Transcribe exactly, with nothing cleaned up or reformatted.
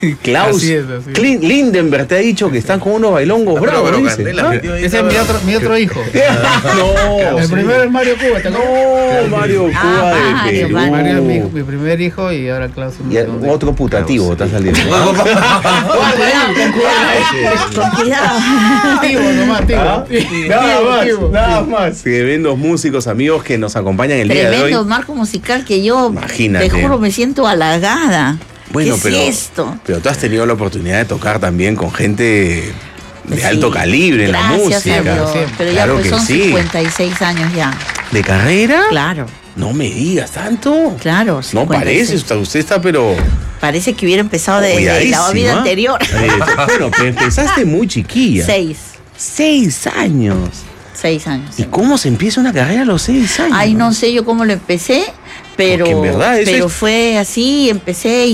Klaus Así es, así es. Clint Lindenberg te ha dicho que están con unos bailongos No, pero- bravos, pero dice. Candela ¿Ah? metió ahí Ese es la- mi otro, mi otro hijo. No, El sí. primero es Mario Cuba, ¿te acuerdas? No, Mario Ah, Cuba de Mario, Perú. Mario. Mario es mi, hijo- mi primer hijo y ahora Klaus es mi Y segundo hijo. otro putativo está saliendo. Con cuidado, con cuidado. Con cuidado. Activo nomás, activo. ¿Ah? Nada más, nada más. Tremendos músicos, amigos que nos acompañan el día de Tremendo hoy. marco musical que yo, Imagínate. te juro, me siento halagada. Bueno, ¿Qué pero, es esto? pero tú has tenido la oportunidad de tocar también con gente de Sí, alto calibre en la gracias música. a Dios, pero ya Claro pues que son sí. cincuenta y seis años ya. ¿De carrera? Claro, No me digas tanto. claro. No cincuenta y parece, seis. usted, usted está pero... Parece que hubiera empezado desde la cuidadísima. vida anterior. Eh, bueno, pero empezaste muy chiquilla. Seis, Seis años. seis años. ¿Y cómo se empieza una carrera a los seis años? Ay, no sé yo cómo lo empecé, pero, Porque en verdad eso pero es- fue así, empecé y